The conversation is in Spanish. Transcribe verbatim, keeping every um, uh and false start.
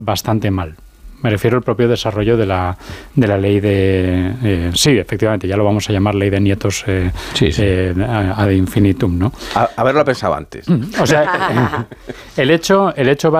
bastante mal. Me refiero al propio desarrollo de la de la ley de... Eh, sí, efectivamente, ya lo vamos a llamar ley de nietos eh, sí, sí. Eh, ad infinitum, ¿no? A, haberlo pensado antes. O sea, el hecho, el hecho